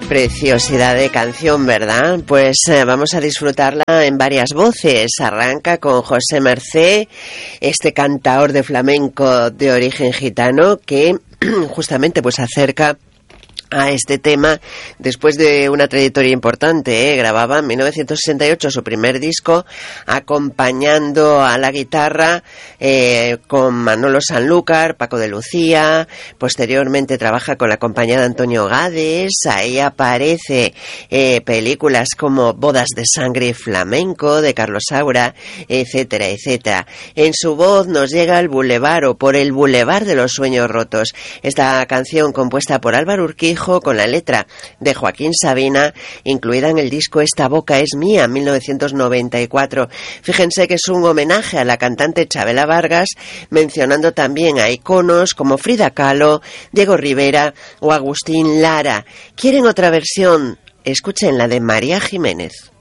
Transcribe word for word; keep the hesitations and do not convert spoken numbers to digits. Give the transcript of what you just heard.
Preciosidad de canción, ¿verdad? Pues eh, vamos a disfrutarla en varias voces. Arranca con José Mercé, este cantaor de flamenco de origen gitano que justamente pues acerca a este tema después de una trayectoria importante, ¿eh? Grababa en mil novecientos sesenta y ocho su primer disco acompañando a la guitarra eh, con Manolo Sanlúcar, Paco de Lucía. Posteriormente trabaja con la compañía de Antonio Gades. Ahí aparece eh, películas como Bodas de Sangre Flamenco de Carlos Saura, etcétera, etcétera. En su voz nos llega el bulevar o Por el bulevar de los sueños rotos. Esta canción compuesta por Álvaro Urquijo con la letra de Joaquín Sabina, incluida en el disco Esta boca es mía, mil novecientos noventa y cuatro. Fíjense que es un homenaje a la cantante Chabela Vargas, mencionando también a iconos como Frida Kahlo, Diego Rivera o Agustín Lara. ¿Quieren otra versión? Escuchen la de María Jiménez.